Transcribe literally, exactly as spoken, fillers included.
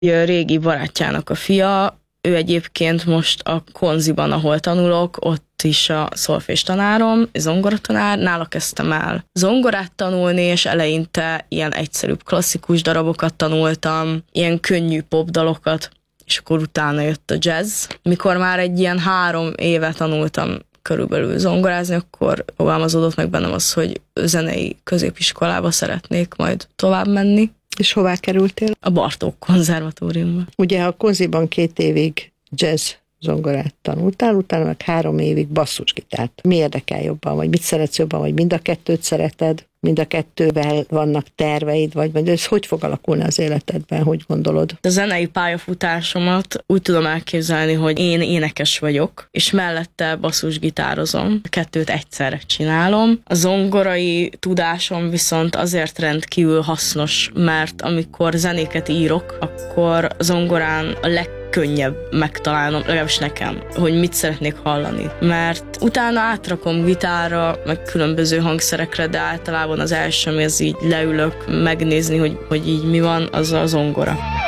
A régi barátjának a fia, ő egyébként most a Konziban, ahol tanulok, ott is a szolfés tanárom, zongoratanár, nála kezdtem el zongorát tanulni, és eleinte ilyen egyszerűbb klasszikus darabokat tanultam, ilyen könnyű popdalokat, és akkor utána jött a jazz. Mikor már egy ilyen három éve tanultam körülbelül zongorázni, akkor fogalmazódott meg bennem az, hogy zenei középiskolába szeretnék majd tovább menni. És hová kerültél? A Bartók konzervatóriumba. Ugye a Konziban két évig jazz zongorát tanultál, utána meg három évig basszusgitárt. Mi érdekel jobban, vagy mit szeretsz jobban, vagy mind a kettőt szereted, mind a kettővel vannak terveid, vagy, vagy ez hogy fog alakulni az életedben, hogy gondolod? A zenei pályafutásomat úgy tudom elképzelni, hogy én énekes vagyok, és mellette basszusgitározom. A kettőt egyszerre csinálom. A zongorai tudásom viszont azért rendkívül hasznos, mert amikor zenéket írok, akkor zongorán a leg könnyebb megtalálnom, legalábbis nekem, hogy mit szeretnék hallani. Mert utána átrakom gitárra, meg különböző hangszerekre, de általában az első, ami az így leülök megnézni, hogy, hogy így mi van, az a zongora.